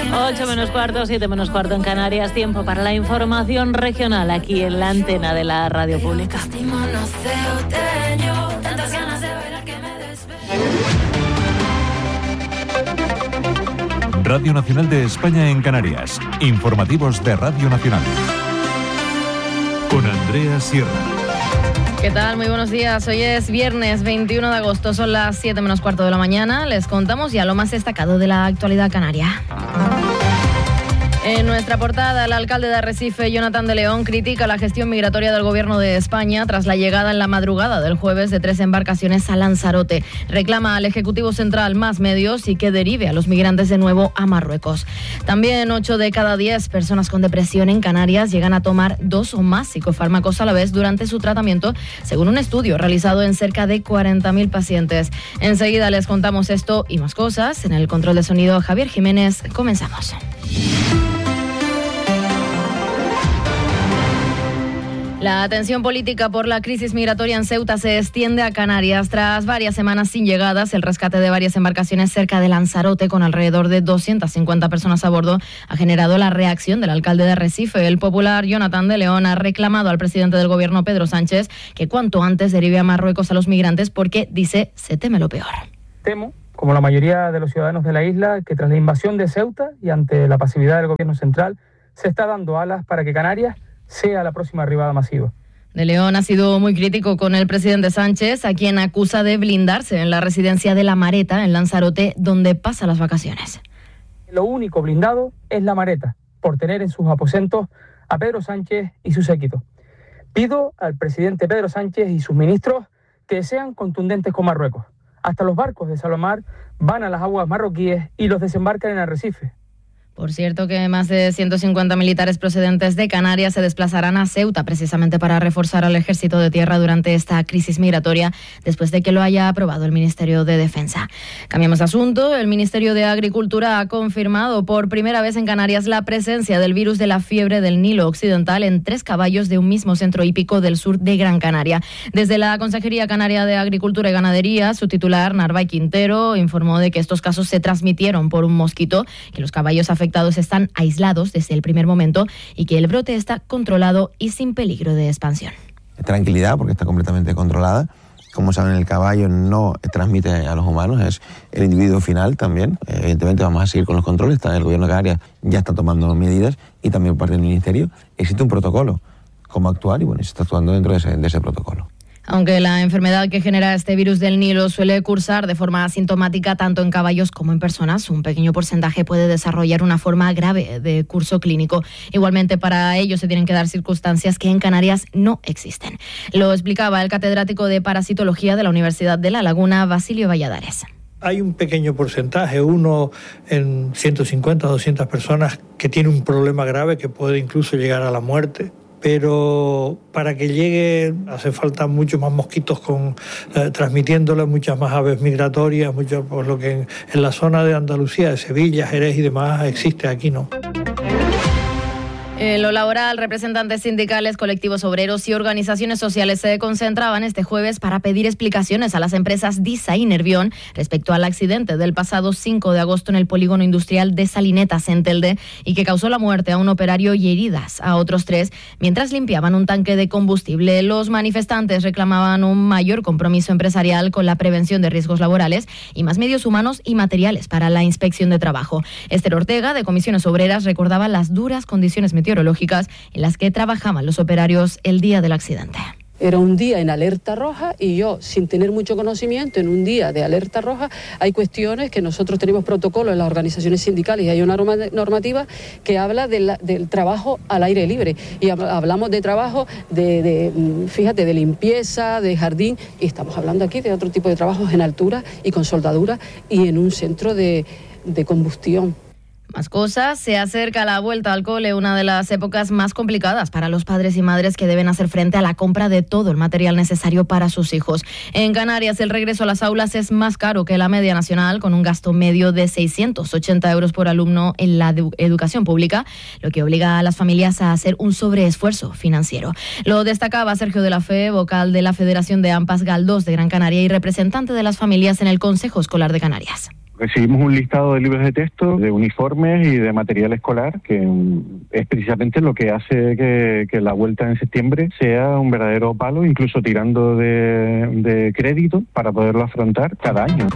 8 menos cuarto, 7 menos cuarto en Canarias. Tiempo para la información regional aquí en la antena de la radio pública. Radio Nacional de España en Canarias. Informativos de Radio Nacional. Con Andrea Sierra. ¿Qué tal? Muy buenos días. Hoy es viernes 21 de agosto, son las 7 menos cuarto de la mañana. Les contamos ya lo más destacado de la actualidad canaria. En nuestra portada, el alcalde de Arrecife, Jonathan de León, critica la gestión migratoria del Gobierno de España tras la llegada en la madrugada del jueves de 3 embarcaciones a Lanzarote. Reclama al Ejecutivo Central más medios y que derive a los migrantes de nuevo a Marruecos. También 8 de cada 10 personas con depresión en Canarias llegan a tomar 2 o más psicofármacos a la vez durante su tratamiento, según un estudio realizado en cerca de 40.000 pacientes. Enseguida les contamos esto y más cosas. En el control de sonido, Javier Jiménez. Comenzamos. La tensión política por la crisis migratoria en Ceuta se extiende a Canarias. Tras varias semanas sin llegadas, el rescate de varias embarcaciones cerca de Lanzarote, con alrededor de 250 personas a bordo, ha generado la reacción del alcalde de Arrecife. El popular Jonathan de León ha reclamado al presidente del Gobierno, Pedro Sánchez, que cuanto antes derive a Marruecos a los migrantes porque, dice, se teme lo peor. Temo, como la mayoría de los ciudadanos de la isla, que tras la invasión de Ceuta y ante la pasividad del Gobierno central, se está dando alas para que Canarias sea la próxima arribada masiva. De León ha sido muy crítico con el presidente Sánchez, a quien acusa de blindarse en la residencia de La Mareta, en Lanzarote, donde pasa las vacaciones. Lo único blindado es La Mareta, por tener en sus aposentos a Pedro Sánchez y su séquito. Pido al presidente Pedro Sánchez y sus ministros que sean contundentes con Marruecos. Hasta los barcos de Salomar van a las aguas marroquíes y los desembarcan en Arrecife. Por cierto, que más de 150 militares procedentes de Canarias se desplazarán a Ceuta precisamente para reforzar al ejército de tierra durante esta crisis migratoria, después de que lo haya aprobado el Ministerio de Defensa. Cambiamos de asunto. El Ministerio de Agricultura ha confirmado por primera vez en Canarias la presencia del virus de la fiebre del Nilo Occidental en 3 caballos de un mismo centro hípico del sur de Gran Canaria. Desde la Consejería Canaria de Agricultura y Ganadería, su titular, Narváez Quintero, informó de que estos casos se transmitieron por un mosquito, que los caballos afectados están aislados desde el primer momento y que el brote está controlado y sin peligro de expansión. Tranquilidad, porque está completamente controlada. Como saben, el caballo no transmite a los humanos, es el individuo final también. Evidentemente vamos a seguir con los controles. El Gobierno de Canarias ya está tomando medidas y también parte del Ministerio. Existe un protocolo, cómo actuar, y bueno, se está actuando dentro de ese protocolo. Aunque la enfermedad que genera este virus del Nilo suele cursar de forma asintomática tanto en caballos como en personas, un pequeño porcentaje puede desarrollar una forma grave de curso clínico. Igualmente, para ello se tienen que dar circunstancias que en Canarias no existen. Lo explicaba el catedrático de Parasitología de la Universidad de La Laguna, Basilio Valladares. Hay un pequeño porcentaje, 1 en 150 o 200 personas, que tiene un problema grave que puede incluso llegar a la muerte. Pero para que llegue hace falta muchos más mosquitos transmitiéndole, muchas más aves migratorias, por lo que en la zona de Andalucía, de Sevilla, Jerez y demás existe, aquí no. En lo laboral, representantes sindicales, colectivos obreros y organizaciones sociales se concentraban este jueves para pedir explicaciones a las empresas DISA y Nervión respecto al accidente del pasado 5 de agosto en el polígono industrial de Salinetas, en Telde, y que causó la muerte a un operario y heridas a otros 3 mientras limpiaban un tanque de combustible. Los manifestantes reclamaban un mayor compromiso empresarial con la prevención de riesgos laborales y más medios humanos y materiales para la inspección de trabajo. Esther Ortega, de Comisiones Obreras, recordaba las duras condiciones meteorológicas en las que trabajaban los operarios el día del accidente. Era un día en alerta roja y yo, sin tener mucho conocimiento, en un día de alerta roja, hay cuestiones que nosotros tenemos protocolo en las organizaciones sindicales y hay una normativa que habla del trabajo al aire libre. Y hablamos de trabajo fíjate, de limpieza, de jardín, y estamos hablando aquí de otro tipo de trabajos en altura y con soldadura y en un centro de combustión. Más cosas, se acerca la vuelta al cole, una de las épocas más complicadas para los padres y madres que deben hacer frente a la compra de todo el material necesario para sus hijos. En Canarias, el regreso a las aulas es más caro que la media nacional, con un gasto medio de 680 euros por alumno en la educación pública, lo que obliga a las familias a hacer un sobreesfuerzo financiero. Lo destacaba Sergio de la Fe, vocal de la Federación de AMPAs Galdós de Gran Canaria y representante de las familias en el Consejo Escolar de Canarias. Recibimos un listado de libros de texto, de uniformes y de material escolar, que es precisamente lo que hace que la vuelta en septiembre sea un verdadero palo, incluso tirando de crédito para poderlo afrontar cada año.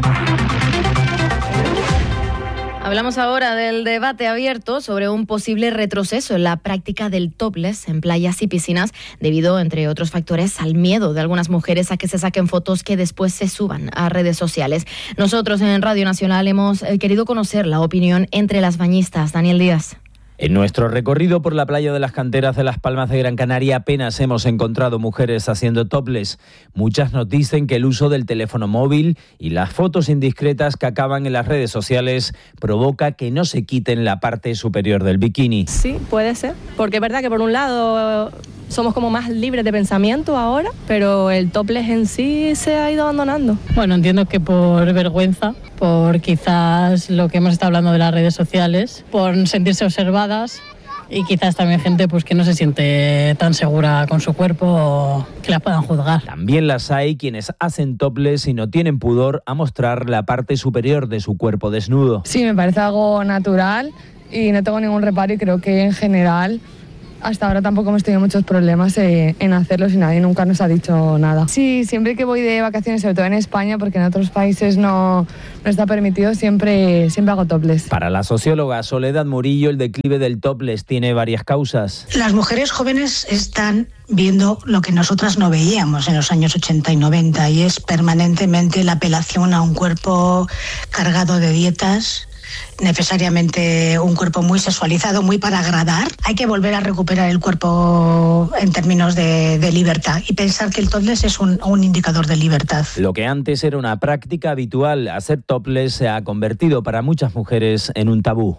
Hablamos ahora del debate abierto sobre un posible retroceso en la práctica del topless en playas y piscinas debido, entre otros factores, al miedo de algunas mujeres a que se saquen fotos que después se suban a redes sociales. Nosotros en Radio Nacional hemos querido conocer la opinión entre las bañistas. Daniel Díaz. En nuestro recorrido por la playa de las Canteras de Las Palmas de Gran Canaria apenas hemos encontrado mujeres haciendo topless. Muchas nos dicen que el uso del teléfono móvil y las fotos indiscretas que acaban en las redes sociales provoca que no se quiten la parte superior del bikini. Sí, puede ser, porque es verdad que por un lado somos como más libres de pensamiento ahora, pero el topless en sí se ha ido abandonando. Bueno, entiendo que por vergüenza, por quizás lo que hemos estado hablando de las redes sociales, por sentirse observadas y quizás también gente pues que no se siente tan segura con su cuerpo o que las puedan juzgar. También las hay quienes hacen topless y no tienen pudor a mostrar la parte superior de su cuerpo desnudo. Sí, me parece algo natural y no tengo ningún reparo y creo que en general hasta ahora tampoco hemos tenido muchos problemas en hacerlo y nadie nunca nos ha dicho nada. Sí, siempre que voy de vacaciones, sobre todo en España, porque en otros países no está permitido, siempre hago topless. Para la socióloga Soledad Murillo, el declive del topless tiene varias causas. Las mujeres jóvenes están viendo lo que nosotras no veíamos en los años 80 y 90 y es permanentemente la apelación a un cuerpo cargado de dietas, necesariamente un cuerpo muy sexualizado, muy para agradar. Hay que volver a recuperar el cuerpo en términos de libertad y pensar que el topless es un indicador de libertad. Lo que antes era una práctica habitual, hacer topless se ha convertido para muchas mujeres en un tabú.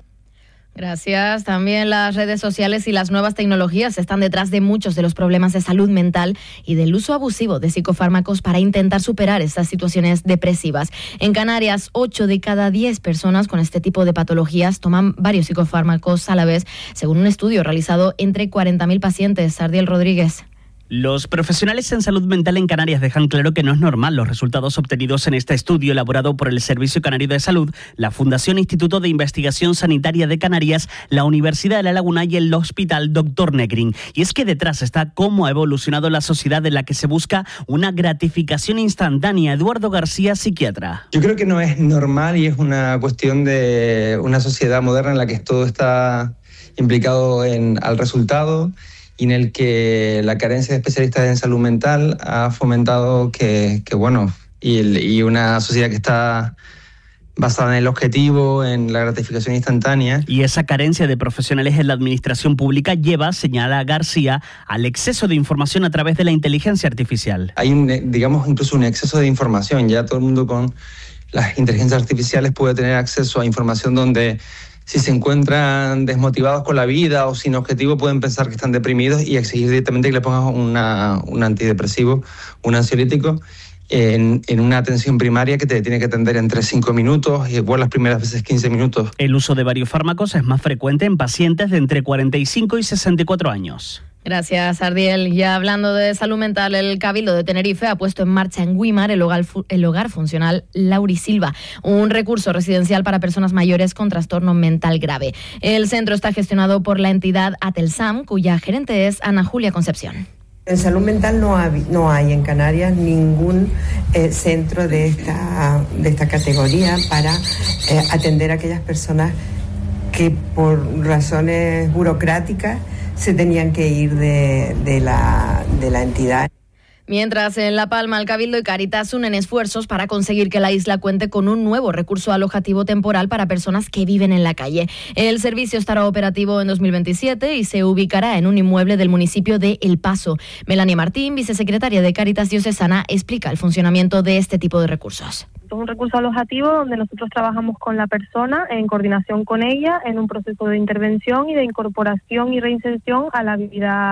Gracias. También las redes sociales y las nuevas tecnologías están detrás de muchos de los problemas de salud mental y del uso abusivo de psicofármacos para intentar superar estas situaciones depresivas. En Canarias, 8 de cada 10 personas con este tipo de patologías toman varios psicofármacos a la vez, según un estudio realizado entre 40.000 pacientes. Sardiel Rodríguez. Los profesionales en salud mental en Canarias dejan claro que no es normal los resultados obtenidos en este estudio elaborado por el Servicio Canario de Salud, la Fundación Instituto de Investigación Sanitaria de Canarias, la Universidad de La Laguna y el Hospital Dr. Negrín. Y es que detrás está cómo ha evolucionado la sociedad en la que se busca una gratificación instantánea. Eduardo García, psiquiatra. Yo creo que no es normal y es una cuestión de una sociedad moderna en la que todo está implicado al resultado, y en el que la carencia de especialistas en salud mental ha fomentado y una sociedad que está basada en el objetivo, en la gratificación instantánea. Y esa carencia de profesionales en la administración pública lleva, señala García, al exceso de información a través de la inteligencia artificial. Hay incluso un exceso de información. Ya todo el mundo con las inteligencias artificiales puede tener acceso a información donde, si se encuentran desmotivados con la vida o sin objetivo, pueden pensar que están deprimidos y exigir directamente que le pongan un antidepresivo, un ansiolítico, en una atención primaria que te tiene que atender en 3-5 minutos y igual las primeras veces 15 minutos. El uso de varios fármacos es más frecuente en pacientes de entre 45 y 64 años. Gracias, Ardiel. Ya hablando de salud mental, el Cabildo de Tenerife ha puesto en marcha en Güímar el hogar funcional Lauri Silva, un recurso residencial para personas mayores con trastorno mental grave. El centro está gestionado por la entidad Atelsam, cuya gerente es Ana Julia Concepción. En salud mental no hay en Canarias ningún centro de esta categoría para atender a aquellas personas que por razones burocráticas se tenían que ir de la entidad. Mientras en La Palma, el Cabildo y Cáritas unen esfuerzos para conseguir que la isla cuente con un nuevo recurso alojativo temporal para personas que viven en la calle. El servicio estará operativo en 2027 y se ubicará en un inmueble del municipio de El Paso. Melanie Martín, vicesecretaria de Cáritas Diocesana, explica el funcionamiento de este tipo de recursos. Es un recurso alojativo donde nosotros trabajamos con la persona en coordinación con ella en un proceso de intervención y de incorporación y reinserción a la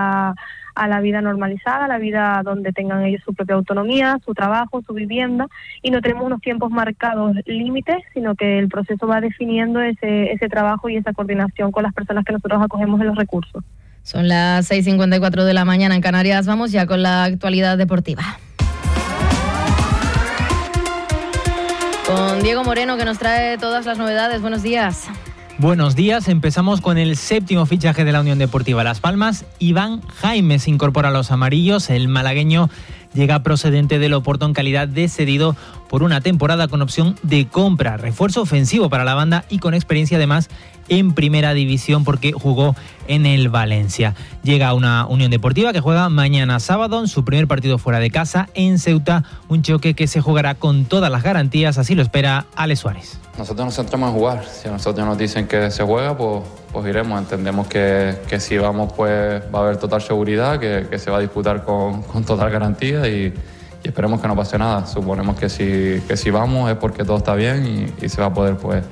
vida normalizada, a la vida donde tengan ellos su propia autonomía, su trabajo, su vivienda, y no tenemos unos tiempos marcados límites, sino que el proceso va definiendo ese trabajo y esa coordinación con las personas que nosotros acogemos en los recursos. Son las 6:54 de la mañana en Canarias. Vamos ya con la actualidad deportiva. Con Diego Moreno, que nos trae todas las novedades. Buenos días. Buenos días, empezamos con el séptimo fichaje de la Unión Deportiva Las Palmas. Iván Jaime se incorpora a los amarillos. El malagueño llega procedente del Oporto en calidad de cedido por una temporada con opción de compra. Refuerzo ofensivo para la banda y con experiencia además en primera división porque jugó en el Valencia. Llega a una Unión Deportiva que juega mañana sábado en su primer partido fuera de casa en Ceuta, un choque que se jugará con todas las garantías, así lo espera Ale Suárez. Nosotros nos centramos en jugar. Si a nosotros nos dicen que se juega, pues iremos. Entendemos que si vamos, pues va a haber total seguridad, que se va a disputar con total garantía y esperemos que no pase nada. Suponemos que si vamos es porque todo está bien y se va a poder pues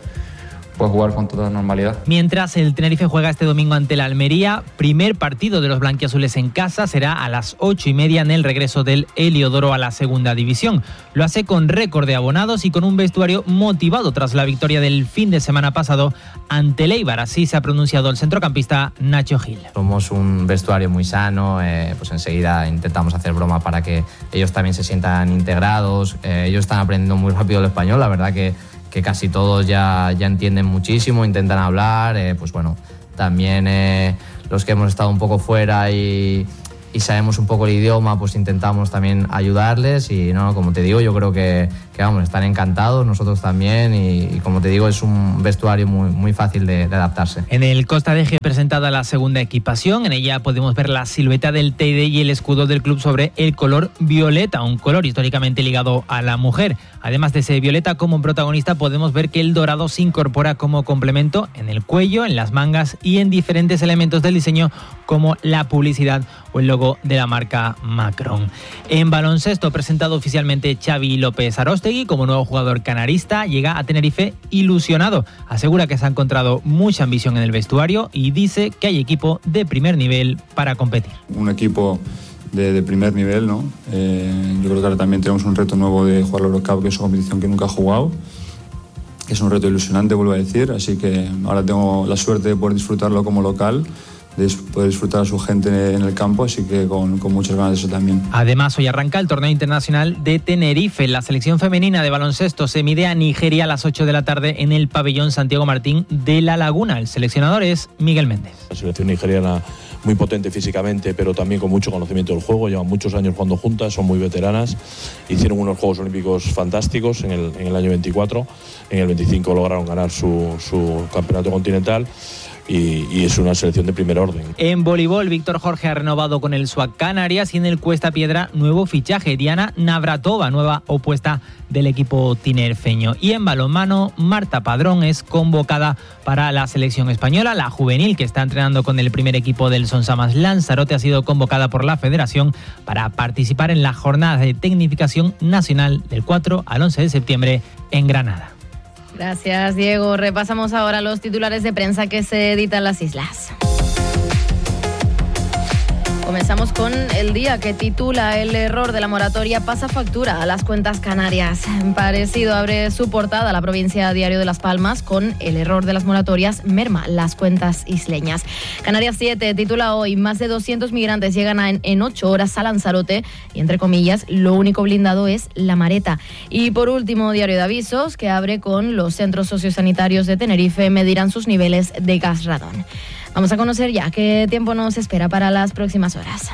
jugar con toda normalidad. Mientras el Tenerife juega este domingo ante la Almería, primer partido de los blanquiazules en casa será a las 8:30 en el regreso del Heliodoro a la segunda división. Lo hace con récord de abonados y con un vestuario motivado tras la victoria del fin de semana pasado ante el Eibar. Así se ha pronunciado el centrocampista Nacho Gil. Somos un vestuario muy sano, pues enseguida intentamos hacer broma para que ellos también se sientan integrados. Ellos están aprendiendo muy rápido el español, la verdad que casi todos ya entienden muchísimo, intentan hablar, pues bueno, también los que hemos estado un poco fuera y sabemos un poco el idioma, pues intentamos también ayudarles y no, como te digo, yo creo que vamos, están encantados, nosotros también y como te digo, es un vestuario muy fácil de adaptarse. En el Costa de Eje presentada la segunda equipación, en ella podemos ver la silueta del Teide y el escudo del club sobre el color violeta, un color históricamente ligado a la mujer. Además de ese violeta como protagonista, podemos ver que el dorado se incorpora como complemento en el cuello, en las mangas y en diferentes elementos del diseño como la publicidad o el logo de la marca Macron. En baloncesto, presentado oficialmente Xavi López Aróstegui como nuevo jugador canarista, llega a Tenerife ilusionado. Asegura que se ha encontrado mucha ambición en el vestuario y dice que hay equipo de primer nivel para competir. Un equipo de primer nivel, ¿no? Yo creo que ahora también tenemos un reto nuevo de jugar la Eurocup, que es una competición que nunca he jugado. Es un reto ilusionante, vuelvo a decir, así que ahora tengo la suerte de poder disfrutarlo como local, de poder disfrutar a su gente en el campo, así que con muchas ganas de eso también. Además, hoy arranca el torneo internacional de Tenerife. La selección femenina de baloncesto se mide a Nigeria a las 8 de la tarde en el pabellón Santiago Martín de La Laguna. El seleccionador es Miguel Méndez. La selección nigeriana muy potente físicamente, pero también con mucho conocimiento del juego. Llevan muchos años jugando juntas, son muy veteranas. Hicieron unos Juegos Olímpicos fantásticos en el año 24. En el 25 lograron ganar su campeonato continental. Y es una selección de primer orden. En voleibol, Víctor Jorge ha renovado con el SUAC Canarias y en el Cuesta Piedra nuevo fichaje, Diana Navratova, nueva opuesta del equipo tinerfeño. Y en balonmano, Marta Padrón es convocada para la selección española. La juvenil, que está entrenando con el primer equipo del Son Samas Lanzarote, ha sido convocada por la Federación para participar en la jornada de tecnificación nacional del 4 al 11 de septiembre en Granada. Gracias, Diego. Repasamos ahora los titulares de prensa que se editan en las islas. Comenzamos con El Día, que titula El error de la moratoria pasa factura a las cuentas canarias. Parecido abre su portada la provincia Diario de Las Palmas con El error de las moratorias merma las cuentas isleñas. Canarias 7 titula hoy Más de 200 migrantes llegan en 8 horas a Lanzarote y, entre comillas, lo único blindado es la Mareta. Y por último, Diario de Avisos, que abre con Los centros sociosanitarios de Tenerife medirán sus niveles de gas radón. Vamos a conocer ya qué tiempo nos espera para las próximas horas.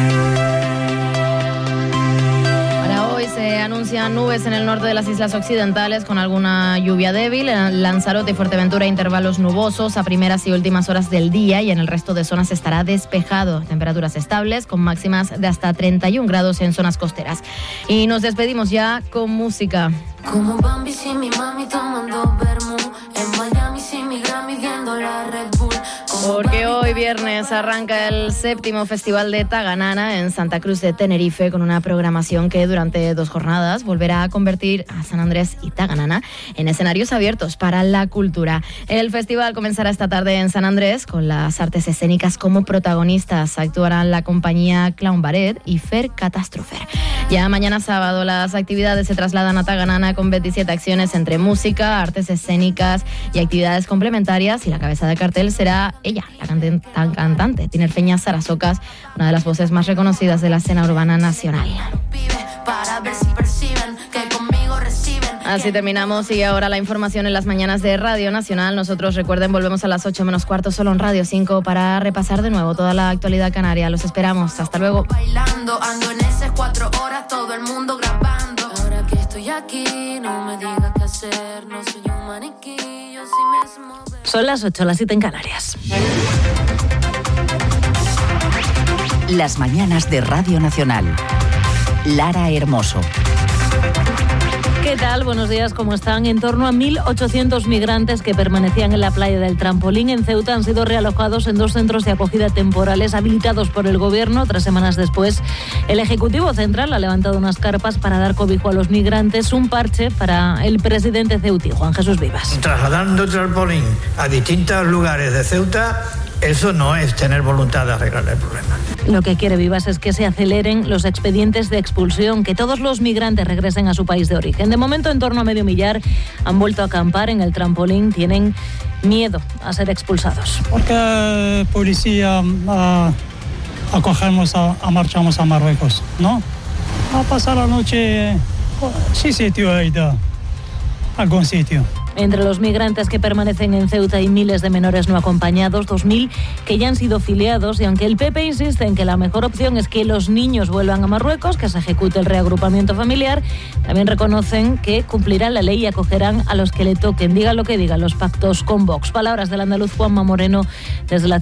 Para hoy se anuncian nubes en el norte de las islas occidentales con alguna lluvia débil. En Lanzarote y Fuerteventura intervalos nubosos a primeras y últimas horas del día y en el resto de zonas estará despejado. Temperaturas estables con máximas de hasta 31 grados en zonas costeras. Y nos despedimos ya con música. Como Bambi sin mi mami tomando vermú, en Miami sin mi Grammy viendo la Red Bull. Porque hoy viernes arranca el 7º Festival de Taganana en Santa Cruz de Tenerife con una programación que durante 2 jornadas volverá a convertir a San Andrés y Taganana en escenarios abiertos para la cultura. El festival comenzará esta tarde en San Andrés con las artes escénicas como protagonistas. Actuarán la compañía Clown Ballet y Fer Catástrofer. Ya mañana sábado las actividades se trasladan a Taganana con 27 acciones entre música, artes escénicas y actividades complementarias, y la cabeza de cartel será ella, la cantante tinerfeña Sara Socas, una de las voces más reconocidas de la escena urbana nacional. Para ver si perciben que conmigo reciben Así terminamos y ahora la información en las mañanas de Radio Nacional. Nosotros, recuerden, volvemos a las 8 menos cuarto solo en Radio 5 para repasar de nuevo toda la actualidad canaria. Los esperamos. Hasta luego. Bailando, ando en esas 4 horas, todo el mundo grabando. Ahora que estoy aquí, no me digas qué hacer, no soy un maniquí, yo sí mismo. Son las 8, las 7 en Canarias. Las mañanas de Radio Nacional. Lara Hermoso. ¿Qué tal? Buenos días, ¿cómo están? En torno a 1.800 migrantes que permanecían en la playa del Trampolín en Ceuta han sido realojados en 2 centros de acogida temporales habilitados por el Gobierno. 3 semanas después, el Ejecutivo Central ha levantado unas carpas para dar cobijo a los migrantes, un parche para el presidente ceutí, Juan Jesús Vivas. Trasladando el Trampolín a distintos lugares de Ceuta, eso no es tener voluntad de arreglar el problema. Lo que quiere Vivas es que se aceleren los expedientes de expulsión, que todos los migrantes regresen a su país de origen. De momento, en torno a medio millar han vuelto a acampar en el Trampolín. Tienen miedo a ser expulsados. Porque la policía marchamos a Marruecos, ¿no? A pasar la noche, sí sitio ahí da, algún sitio. Entre los migrantes que permanecen en Ceuta hay miles de menores no acompañados, 2.000 que ya han sido filiados, y aunque el PP insiste en que la mejor opción es que los niños vuelvan a Marruecos, que se ejecute el reagrupamiento familiar, también reconocen que cumplirán la ley y acogerán a los que le toquen, digan lo que digan los pactos con Vox. Palabras del andaluz Juanma Moreno desde la